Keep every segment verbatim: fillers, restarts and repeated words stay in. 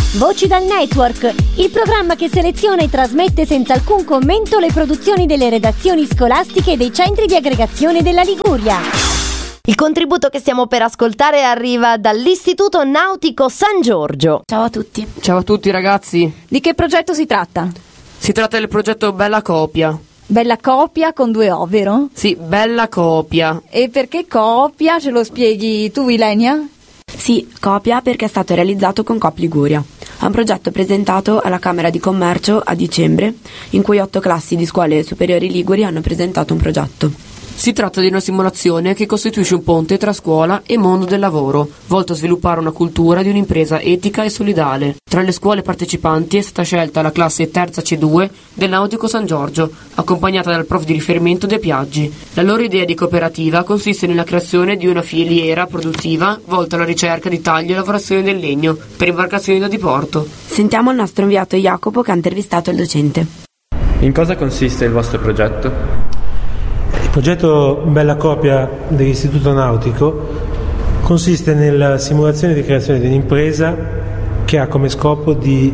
Voci dal Network, il programma che seleziona e trasmette senza alcun commento le produzioni delle redazioni scolastiche e dei centri di aggregazione della Liguria. Il contributo che stiamo per ascoltare arriva dall'Istituto Nautico San Giorgio. Ciao a tutti. Ciao a tutti ragazzi. Di che progetto si tratta? Si tratta del progetto Bella Copia. Bella Copia con due O, vero? Sì, Bella Copia. E perché Copia? Ce lo spieghi tu, Ilenia? Sì, Copia perché è stato realizzato con Coop Liguria. È un progetto presentato alla Camera di Commercio a dicembre, in cui otto classi di scuole superiori liguri hanno presentato un progetto. Si tratta di una simulazione che costituisce un ponte tra scuola e mondo del lavoro, volto a sviluppare una cultura di un'impresa etica e solidale. Tra le scuole partecipanti è stata scelta la classe terza C due del Nautico San Giorgio, accompagnata dal prof di riferimento De Piaggi. La loro idea di cooperativa consiste nella creazione di una filiera produttiva volta alla ricerca di taglio e lavorazione del legno per imbarcazioni da diporto. Sentiamo il nostro inviato Jacopo che ha intervistato il docente. In cosa consiste il vostro progetto? Il progetto Bella Copia dell'Istituto Nautico consiste nella simulazione di creazione di un'impresa che ha come scopo di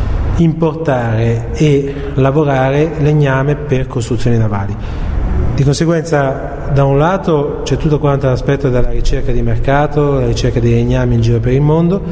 importare e lavorare legname per costruzioni navali. Di conseguenza, da un lato c'è tutto quanto l'aspetto della ricerca di mercato, la ricerca dei legnami in giro per il mondo,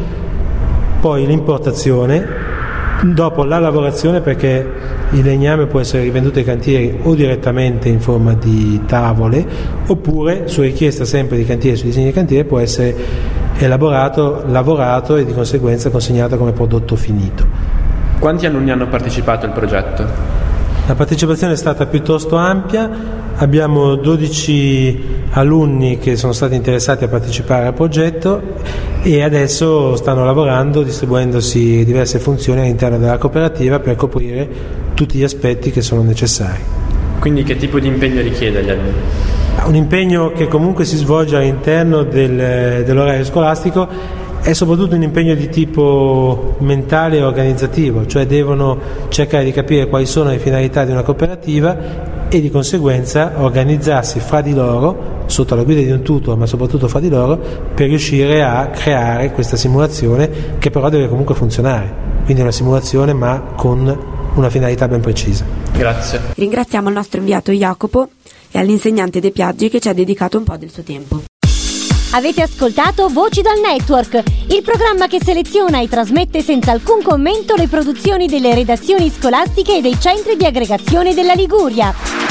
poi l'importazione, dopo la lavorazione, perché il legname può essere rivenduto ai cantieri o direttamente in forma di tavole, oppure su richiesta sempre di cantiere, su disegni di cantiere, può essere elaborato, lavorato e di conseguenza consegnato come prodotto finito. Quanti alunni hanno partecipato al progetto? La partecipazione è stata piuttosto ampia, abbiamo dodici alunni che sono stati interessati a partecipare al progetto e adesso stanno lavorando distribuendosi diverse funzioni all'interno della cooperativa per coprire tutti gli aspetti che sono necessari. Quindi che tipo di impegno richiede agli alunni? Un impegno che comunque si svolge all'interno del, dell'orario scolastico è soprattutto un impegno di tipo mentale e organizzativo, cioè devono cercare di capire quali sono le finalità di una cooperativa e di conseguenza organizzarsi fra di loro, sotto la guida di un tutor, ma soprattutto fra di loro, per riuscire a creare questa simulazione che però deve comunque funzionare, quindi una simulazione ma con una finalità ben precisa. Grazie. Ringraziamo il nostro inviato Jacopo e all'insegnante De Piaggi che ci ha dedicato un po' del suo tempo. Avete ascoltato Voci dal Network, il programma che seleziona e trasmette senza alcun commento le produzioni delle redazioni scolastiche e dei centri di aggregazione della Liguria.